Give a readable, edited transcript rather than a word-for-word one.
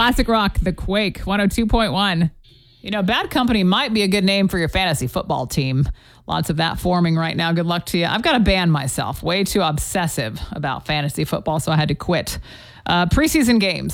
Classic rock, The Quake, 102.1. Bad Company might be a good name for your fantasy football team. Lots of that forming right now. Good luck to you. I've got to ban myself. Way too obsessive about fantasy football, so I had to quit. Preseason games.